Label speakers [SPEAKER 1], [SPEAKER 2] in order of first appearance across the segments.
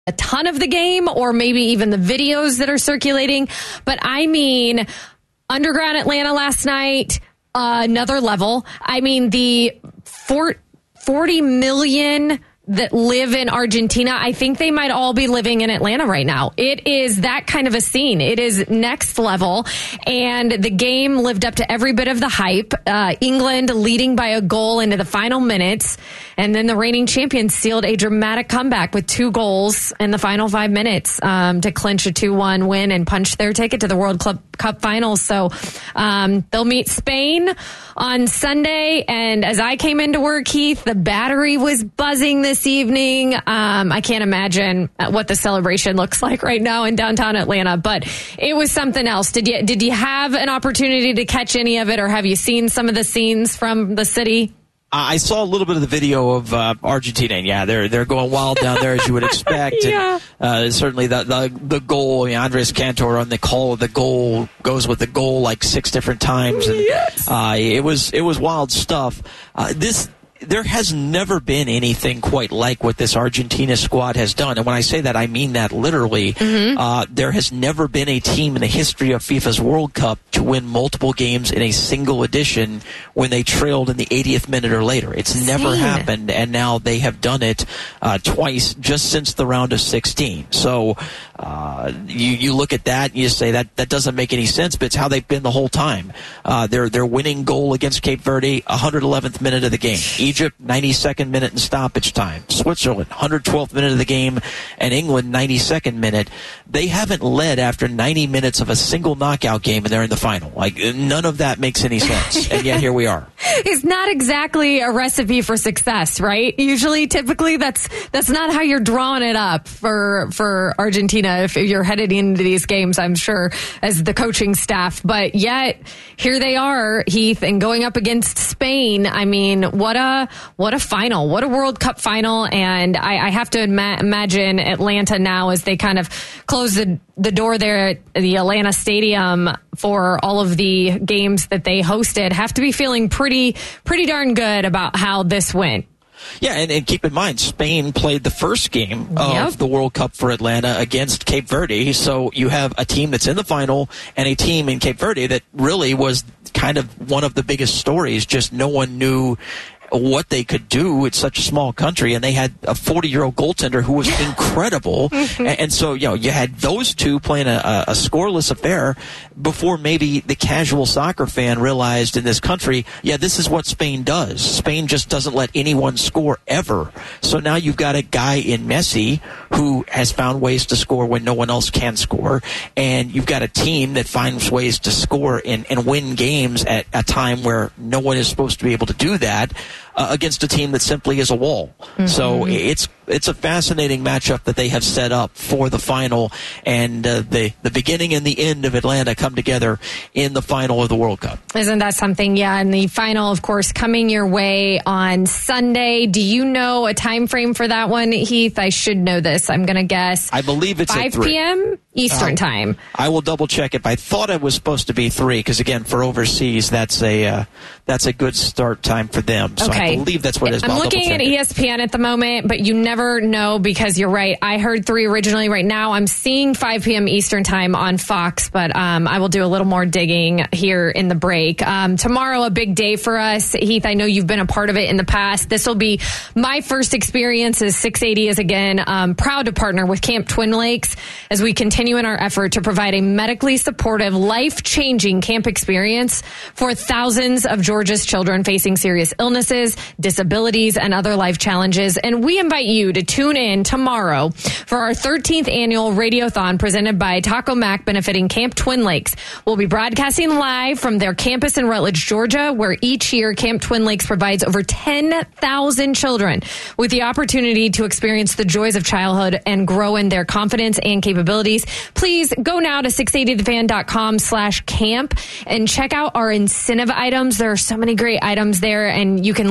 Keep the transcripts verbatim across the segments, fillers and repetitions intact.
[SPEAKER 1] a ton of the game or maybe even the videos that are circulating. But I mean, Underground Atlanta last night, uh, another level. I mean, the four, forty million that live in Argentina, I think they might all be living in Atlanta right now. It is that kind of a scene. It is next level. And the game lived up to every bit of the hype. Uh, England leading by a goal into the final minutes. And then the reigning champions sealed a dramatic comeback with two goals in the final five minutes um, to clinch a two one win and punch their ticket to the World Club Cup finals. So um, they'll meet Spain on Sunday. And as I came into work, Heath, the battery was buzzing this evening. Um, I can't imagine what the celebration looks like right now in downtown Atlanta, but it was something else. Did you did you have an opportunity to catch any of it, or have you seen some of the scenes from the city?
[SPEAKER 2] I saw a little bit of the video of uh, Argentina, and yeah, they're they're going wild down there as you would expect.
[SPEAKER 1] yeah.
[SPEAKER 2] And, uh, certainly the the, the goal, you know, Andres Cantor on the call of the goal goes with the goal like six different times, and
[SPEAKER 1] yes.
[SPEAKER 2] uh, it was it was wild stuff. Uh, this. There has never been anything quite like what this Argentina squad has done. And when I say that, I mean that literally. Mm-hmm. Uh, there has never been a team in the history of FIFA's World Cup to win multiple games in a single edition when they trailed in the eightieth minute or later. It's Insane. Never happened, and now they have done it uh, twice just since the round of sixteen. So uh, you, you look at that and you say that that doesn't make any sense, but it's how they've been the whole time. Uh, their, their winning goal against Cape Verde, one hundred eleventh minute of the game. Egypt, ninety-second minute in stoppage time. Switzerland, one hundred twelfth minute of the game. And England, ninety-second minute. They haven't led after ninety minutes of a single knockout game, and they're in the final. Like, none of that makes any sense. And yet here we are.
[SPEAKER 1] It's not exactly a recipe for success, right? Usually, typically, that's that's not how you're drawing it up for, for Argentina if you're headed into these games, I'm sure, as the coaching staff. But yet, here they are, Heath, and going up against Spain. I mean, what a What a final. What a World Cup final. And I, I have to ima- imagine Atlanta now, as they kind of close the, the door there at the Atlanta Stadium for all of the games that they hosted, have to be feeling pretty, pretty darn good about how this went.
[SPEAKER 2] Yeah, and, and keep in mind, Spain played the first game of
[SPEAKER 1] yep.
[SPEAKER 2] the World Cup for Atlanta against Cape Verde. So you have a team that's in the final and a team in Cape Verde that really was kind of one of the biggest stories. Just no one knew what they could do. It's such a small country, and they had a forty-year-old goaltender who was incredible. Mm-hmm. and, and so, you know, you had those two playing a, a scoreless affair before maybe the casual soccer fan realized in this country, yeah, this is what Spain does. Spain just doesn't let anyone score ever. So now you've got a guy in Messi who has found ways to score when no one else can score, and you've got a team that finds ways to score and, and win games at a time where no one is supposed to be able to do that. Uh, against a team that simply is a wall. Mm-hmm. So it's it's a fascinating matchup that they have set up for the final, and uh, the, the beginning and the end of Atlanta come together in the final of the World Cup.
[SPEAKER 1] Isn't that something? Yeah, and the final, of course, coming your way on Sunday. Do you know a time frame for that one, Heath? I should know this. I'm going to guess.
[SPEAKER 2] I believe it's
[SPEAKER 1] five p.m. Eastern uh, time.
[SPEAKER 2] I will double check it, but I thought it was supposed to be three because, again, for overseas, that's a uh, that's a good start time for them. So
[SPEAKER 1] okay.
[SPEAKER 2] I believe that's what it is.
[SPEAKER 1] I'm looking at E S P N at the moment, but you never know because you're right. I heard three originally. Right now, I'm seeing five p.m. Eastern time on Fox, but um, I will do a little more digging here in the break. Um, tomorrow, a big day for us. Heath, I know you've been a part of it in the past. This will be my first experience as six eighty is again um, proud to partner with Camp Twin Lakes as we continue in our effort to provide a medically supportive, life-changing camp experience for thousands of Georgia's children facing serious illnesses, disabilities, and other life challenges. And we invite you to tune in tomorrow for our thirteenth annual Radiothon presented by Taco Mac benefiting Camp Twin Lakes. We'll be broadcasting live from their campus in Rutledge, Georgia, where each year Camp Twin Lakes provides over ten thousand children with the opportunity to experience the joys of childhood and grow in their confidence and capabilities. Please go now to six eighty the fan dot com slash camp and check out our incentive items. There are so many great items there, and you can listen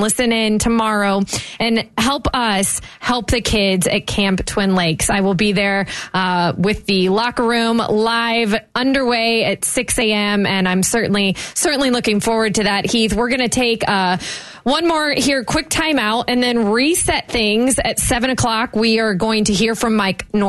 [SPEAKER 1] listen in tomorrow and help us help the kids at Camp Twin Lakes. I will be there uh, with the locker room live underway at six a.m. and I'm certainly certainly looking forward to that. Heath, we're going to take uh, one more here, quick timeout, and then reset things at seven o'clock. We are going to hear from Mike North.